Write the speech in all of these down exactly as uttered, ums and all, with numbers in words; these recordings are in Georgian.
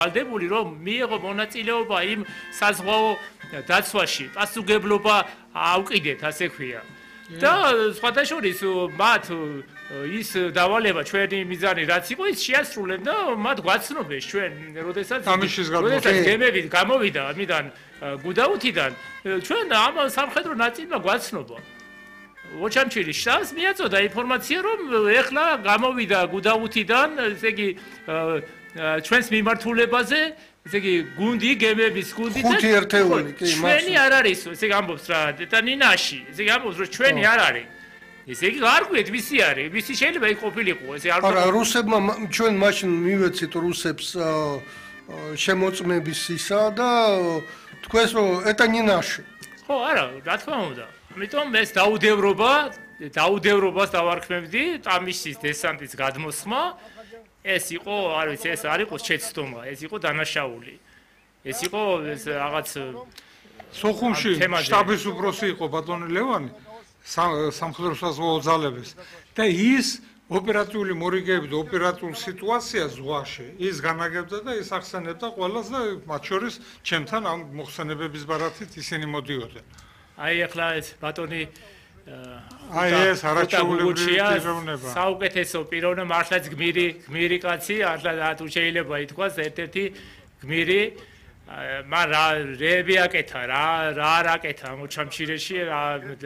ვალდებული რომ მიიღო მონაწილეობა იმ საზღვაო დაცვაში, პასუხებლობა აუყიდეთ, ასე ქვია. და სხვადასხვა მათ ის დავალება ჩვენი მიზანი რაც იყო ის შეასრულეს და მათ გვაცნობეს ჩვენ როდესაც როდესაც გემები გამოვიდა ამიდან გუდაუთიდან ჩვენ ამ სამხედრო ნაწილმა გვაცნობა ოჩამჩირის შტაბს მიაწოდა ინფორმაცია რომ ეხლა გამოვიდა გუდაუთიდან ესე იგი ჩვენს მიმართულებაზე ესე იგი გუნდი გემების გუნდი და ხუთი ერთეული კი ჩვენი არ არის ესე იგი ამბობს რა და ნინაში ესე იგი ამბობს რომ ჩვენი არ არის ესე იგი არ გვეთ ვისი არის ვისი შეიძლება იქ ყოფილიყო ესე არ არა რუსებმა ჩვენ მაშინ მივეცით რუსებს შემოწმების ისა და თქვენს რომ ეტა ნინაში ხო არა რა თქმა უნდა ამიტომ ეს დაუდევრობა დაუდევრობას დავარქმევდი ტამიშის დესანტის გადმოსხმა ეს იყო არ ვიცი ეს არ იყო შეცდომა ეს იყო დანაშაული ეს იყო ეს რაღაც სოხუმში შტაბის უფროსი იყო ბატონი ლევანი სამხედრო საზღვაო ძალების და ის ოპერატიული მორიგეები და ოპერატიულ სიტუაციას ზღვაში ის განაგებდა და ის ახსენებდა ყველას და მათ შორის ჩემთან ამ მოხსენებების ბარათით ისინი მოდიოდნენ აი ახლა ეს ბატონი აი ეს არაჩვეულებრივი პიროვნება საუკეთესო პიროვნება მართლაც გმირი გმირი კაცი ახლა თუ შეიძლება ითქვას ერთ-ერთი გმირი მან რა რეები აკეთა რა რა აკეთა მოჩამჩირეში რა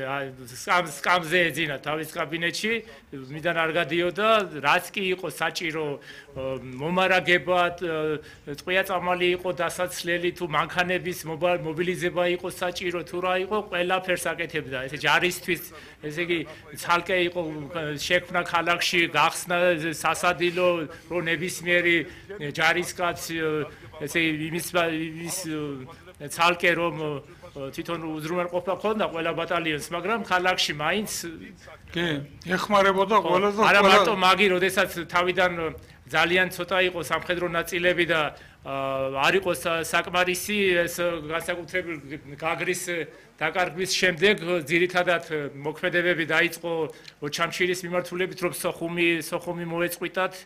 სკამზე ეძინა თავის კაბინეტში მიდან არ გადიოდა რაც კი იყო საჭირო მომარაგება წყვია წამალი იყო დასაცლელი თუ მანქანების მობილიზება იყო საჭირო თუ რა იყო ყველაფერს აკეთებდა ესე ჯარისთვის ესე იგი ცალკე იყო შექმნა ქალაქში გახსნა სასადილო რო ნებისმიერი ჯარისკაცი ესე იმის ის ცალკე რომ თვითონ უზრუნველყოფა ქონდა ყველა ბატალიონს, მაგრამ ქალაქში მაინც კი, ეხმარებოდა ყველას და არა მარტო მაგი, როდესაც თავიდან ძალიან ცოტა იყო სამხედრო ნაწილები და არ იყო საკმარისი ეს განსაკუთრებით გაგრის დაკარგვის შემდეგ ძირითადად მოქმედებები დაიწყო ოჩამჩირის მიმართულებით, რომ სოხუმი სოხუმი მოეწყვიტათ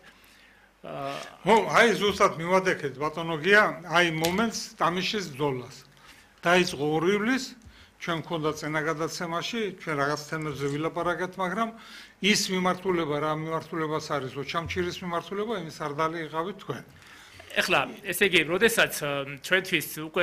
ხო, აი ზუსტად მივადექეთ ბატონო გია, აი მომენტს ტამიშის ბრძოლას. დაიწყო ორი ივლისს, ჩვენ მქონდა წენა გადაცემაში, ჩვენ რაღაც თემებზე ვილაპარაკეთ, მაგრამ ის მიმართულება რა მიმართულებას არის, ოჩამჩირის მიმართულება, იმის არ დაიღავით თქვენ. ეხლა, ესე იგი, როდესაც ჩვენთვის უკვე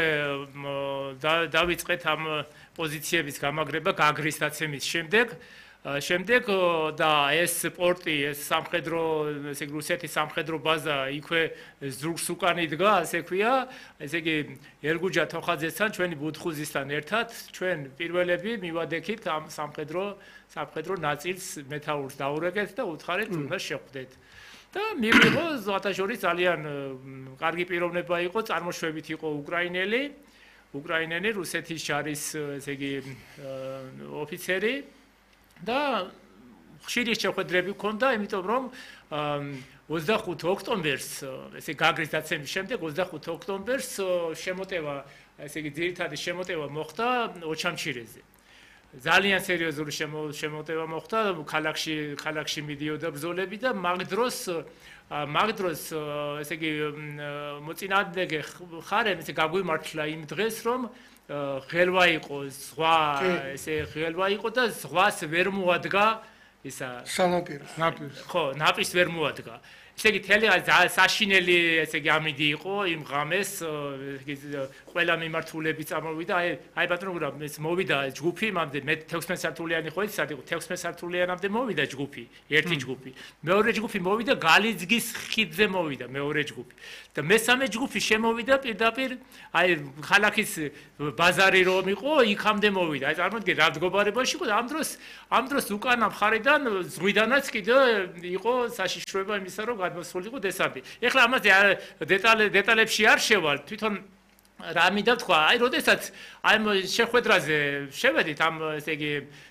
დავიწყეთ ამ პოზიციების გამაგრება გაგრის დაცემის შემდეგ შემდეგ და ეს პორტი, ეს სამხედრო, ესე იგი რუსეთის სამხედრო ბაზა იქვე ზურგს უკან იდგა, ასე ქვია, ესე იგი ერგუჯა თოხაძესთან, ჩვენი ბუთხუზისთან ერთად, ჩვენ პირველები მივადექით ამ სამხედრო სამხედრო ნაწილს მეთაურს დაურეკეთ და უთხარით უნდა შეხვდეთ. და მივიღო ზვათაშორის ძალიან კარგი პიროვნება იყო, წარმოშვებით იყო უკრაინელი, უკრაინელი რუსეთის ჯარის, ესე იგი ოფიცერი და ხშირი შეხვედრები ჰქონდა, იმიტომ რომ ოცდახუთი ოქტომბერს, ესე გაგრის დაცემის შემდეგ ოცდახუთი ოქტომბერს შემოტევა, ესე იგი ძირითადი შემოტევა მოხდა ოჩამჩირეზე. ძალიან სერიოზული შემოტევა მოხდა, ქალაქში ქალაქში მიდიოდა ბრძოლები და მაგ დროს მაგ დროს ესე იგი მოწინააღმდეგე ხარემ ესე გაგვიმართლა იმ დღეს, რომ ღელვა იყო ზღვა, ესე ღელვა იყო და ზღვას ვერ მოადგა ისა სანაპიროს. ნაპირს. ხო, ნაპირს ვერ მოადგა. ესე იგი თელი საშინელი ესე იგი ამინდი იყო იმ ღამეს, ყველა მიმართულები წამოვიდა, აი აი ბატონო რა ეს მოვიდა ჯგუფი, მამდე მე თექვსმეტ სართულიანი ხო იცით, იყო თექვსმეტ სართულიანამდე მოვიდა ჯგუფი, ერთი ჯგუფი. მეორე ჯგუფი მოვიდა გალიძგის ხიდზე მოვიდა მეორე ჯგუფი. და მესამე ჯგუფი შემოვიდა პირდაპირ აი ქალაქის ბაზარი რომ იყო, იქამდე მოვიდა. აი წარმოგიდგენთ რა მდგომარეობაში იყო, ამ დროს ამ დროს უკანა მხარიდან ზღვიდანაც კიდე იყო საშიშროება იმისა, რომ გადმოსულიყო დესანტი. ეხლა ამაზე დეტალებში არ შევალ, თვითონ რა მინდა თქვა, აი როდესაც აი შეხვედრაზე შევედით ამ ესე იგი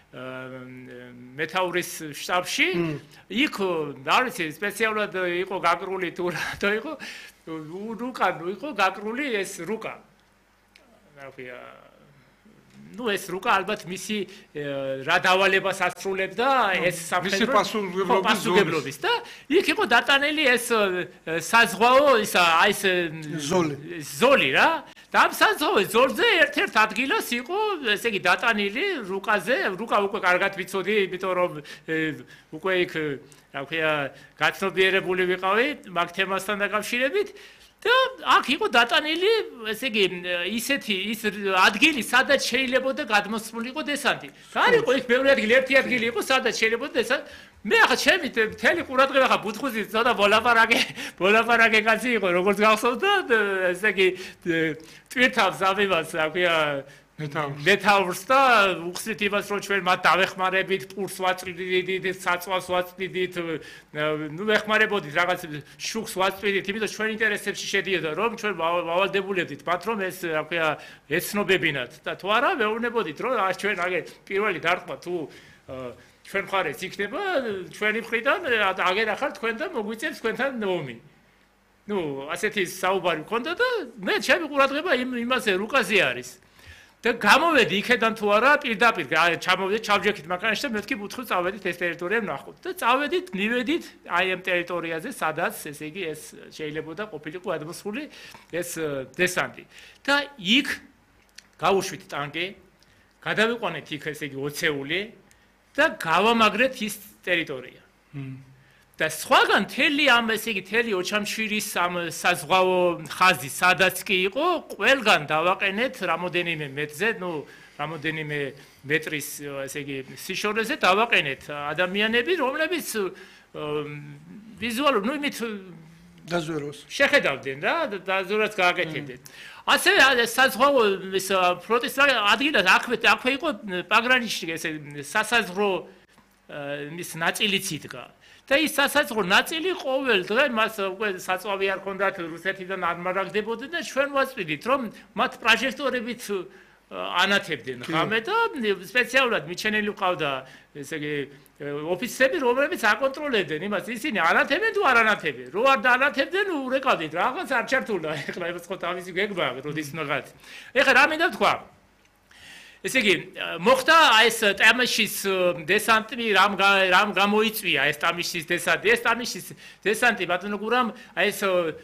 მეთაურის შტაბში, იქ არ ვიცი, სპეციალურად იყო გაკრული თუ რა იყო, რუკა იყო გაკრული ეს რუკა. რა ქვია ну ეს რუკა ალბათ მისი რა დავალებას ასრულებდა ეს სამხედრო პასუხისმგებლობის და იქ იყო დატანელი ეს საზღვაო ისა აი ეს ზოლი ზოლი რა და ამ საზღვაო ზოლზე ერთ-ერთ ადგილას იყო ესე იგი დატანილი რუკაზე რუკა უკვე კარგად ვიცოდი იმიტომ რომ უკვე იქ რა ქვია გაცნობიერებული ვიყავი მაგ თემასთან დაკავშირებით და აქ იყო დატანილი, ესე იგი, ისეთი ის ადგილი, სადაც შეიძლებოდა გადმოსულიყო დესანტი. არ იყო იქ მეორე ადგილი, ერთი ადგილი იყო, სადაც შეიძლებოდა დესანტი. მე ახლა ჩემი მთელი ყურადღება ხა ბუთხუზის ცოტა ბოლაპარაკე, ბოლაპარაკე კაცი იყო, როგორც გახსოვთ და ესე იგი, ტვირთავს ამებას, რა ქვია, მეთაურს და უხსნით იმას რომ ჩვენ მათ დავეხმარებით, პურს ვაწვდიდით, საწვავს ვაწვდიდით, ნუ ვეხმარებოდით რაღაც შუქს ვაწვდიდით, იმიტომ ჩვენ ინტერესებში შედიოდა რომ ჩვენ ვავალდებულებდით მათ რომ ეს რა ქვია ეცნობებინათ და თუ არა ვეუბნებოდით რომ ჩვენ აგე პირველი დარტყმა თუ ჩვენ მხარეს იქნება ჩვენი მხრიდან აგერ ახალ თქვენ და მოგვიწევს თქვენთან ომი. ნუ ასეთი საუბარი მქონდა და მე ჩემი ყურადღება იმაზე რუკაზე არის. და გამოვედი იქედან თუ არა პირდაპირ ჩამოვედი ჩავჯექით მანქანაში და მეთქი ბუთხი წავედით ეს ტერიტორია ვნახოთ და წავედით მივედით აი ამ ტერიტორიაზე სადაც ესე იგი ეს შეიძლებოდა ყოფილიყო გადმოსული ეს დესანტი და იქ გავუშვით ტანკი გადავიყვანეთ იქ ესე იგი ოცეული და გავამაგრეთ ის ტერიტორია და სხვაგან თელი ამ ესე იგი თელი ოჩამშვირის ამ საზღვაო ხაზი სადაც კი იყო ყველგან დავაყენეთ რამოდენიმე მეტრზე ნუ რამოდენიმე მეტრის ესე იგი სიშორეზე დავაყენეთ ადამიანები რომლებიც ვიზუალურ ნუ იმით დაზვეროს შეხედავდნენ რა დაზვერაც გააკეთებდნენ ასევე საზღვაო ეს პროტესტ ადგილას აქვე აქვე იყო პაგრანიში ესე სასაზღვრო მის ნაწილიც იდგა და ის სასაზღვრო ნაწილი ყოველ დღე მას უკვე საწვავი არ ქონდათ რუსეთიდან არ მარაგდებოდნენ და ჩვენ ვაწვიდით რომ მათ პროჟექტორებით ანათებდნენ ხამე და სპეციალურად მიჩენილი ყავდა ესე იგი ოფიცრები რომლებიც აკონტროლებდნენ იმას ისინი ანათებენ თუ არ ანათებენ რო არ დაანათებდნენ ურეკავდით რაღაც არ ჩართულა ეხლა ეს ხო თავისი გეგმა როდის ნაღად ეხლა რა მინდა თქვა ესე იგი მოხდა ეს ტამიშის დესანტი რამ რამ გამოიწვია ეს ტამიშის დესანტი ეს ტამიშის დესანტი ბატონო გურამ ეს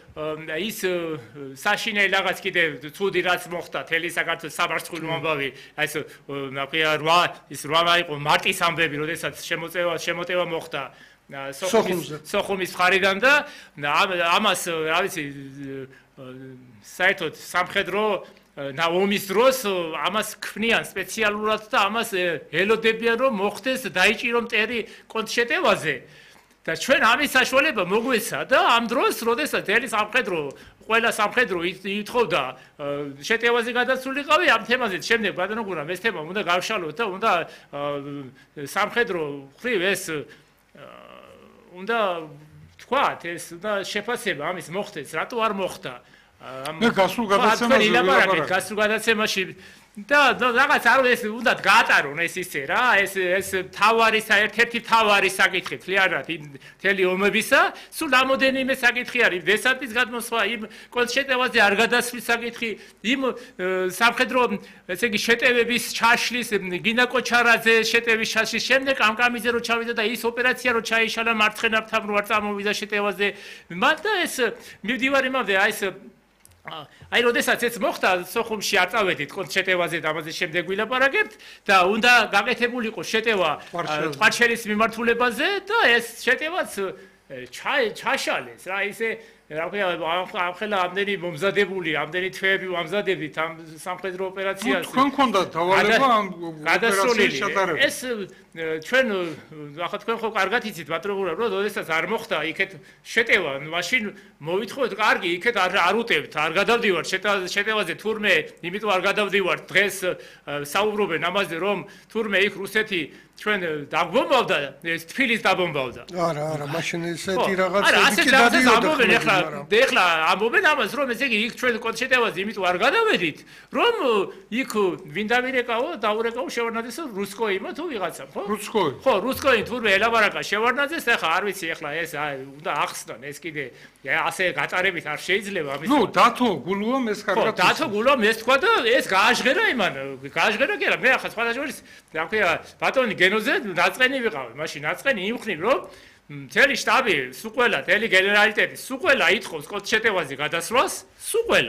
ის საშინელი რაღაც კიდე ცუდი რაც მოხდა თელი საქართველოს სამართლო ამბავი ეს ნაქვია რვა ის რვა იყო მარტის ამბები როდესაც შემოწევა შემოტევა მოხდა სოხუმის მხარიდან და ამას რა ვიცი საერთოდ სამხედრო და ომის დროს ამას ქმნიან სპეციალურად და ამას ელოდებიან რომ მოხდეს დაიჭირო მტერი კონტრშეტევაზე და ჩვენ ამის საშუალება მოგვეცა და ამ დროს როდესაც ელი სამხედრო ყველა სამხედრო ითხოვდა შეტევაზე გადასულიყავი ამ თემაზე შემდეგ ბატონო გურამ ეს თემა უნდა გავშალოთ და უნდა სამხედრო ხრივ ეს უნდა თქვათ ეს უნდა შეფასება ამის მოხდეს რატო არ მოხდა მე გასულ გადაცემაში ვილაპარაკეთ გასულ გადაცემაში და რაღაც არ ეს უნდა გაატარონ ეს ისე რა ეს ეს თავარი ერთ-ერთი თავარი საკითხი ფლიანად მთელი ომებისა სულ რამოდენიმე საკითხი არის დესანტის გადმოსვლა იმ კონტრშეტევაზე არ გადასვლის საკითხი იმ სამხედრო ესე იგი შეტევების ჩაშლის გინა კოჩარაძე შეტევის ჩაშლის შემდეგ კამკამიძე რო ჩავიდა და ის ოპერაცია რო ჩაიშალა მარცხენა ფრთამ რო არ წამოვიდა შეტევაზე მათ და ეს მივდივარ იმამდე აი ეს აი როდესაც ეს მოხდა სოხუმში არ წავედით კონტრშეტევაზე და ამაზე შემდეგ ვილაპარაკებთ და უნდა გაკეთებულიყო შეტევა ტყვარჩელის მიმართულებაზე და ეს შეტევაც ჩაშალეს რა ისე რა ქვია ახლა ამდენი მომზადებული ამდენი თვეები ვამზადებდით ამ სამხედრო ოპერაციას თქვენ გქონდათ დავალება ამ ოპერაციის ჩატარება ეს ჩვენ ახლა თქვენ ხო კარგად იცით ბატონო რომ როდესაც არ მოხდა იქეთ შეტევა მაშინ მოვითხოვეთ კარგი იქეთ არ არ უტევთ არ გადავდივართ შეტევაზე თურმე იმიტომ არ გადავდივართ დღეს საუბრობენ ამაზე რომ თურმე იქ რუსეთი ჩვენ დაგვბომბავდა ეს თბილის დაბომბავდა. არა, არა, მაშინ ესეთი რაღაცა არა, ასეთ რაღაცას ამბობენ ახლა, ეხლა ამბობენ ამას, რომ ესე იგი იქ ჩვენ კოდშეტევაზე იმიტომ არ გადავედით, რომ იქ ვინ დავირეკაო, დაურეკაო შევარნაძეს რუსკოიმო თუ ვიღაცამ, ხო? რუსკოი. ხო, რუსკოი თურმე ელაბარაკა შევარნაძეს, ახლა არ ვიცი ახლა ეს უნდა ახსნან, ეს კიდე ასე გატარებით არ შეიძლება ამის. ნუ დათო გულუამ ეს კარგად. ხო, დათო გულუამ ეს თქვა და ეს გააჟღერა იმან, გააჟღერა კი არა, მე ახლა სხვა შორის რა ქვია, ბატონი გენოზე დაწყენი ვიყავი, მაშინ დაწყენი იმხნი, რომ მთელი შტაბი, სულ ყველა, მთელი გენერალიტეტი, სულ ყველა ითხოვს კოდშეტევაზე გადასვლას, სულ ყველა.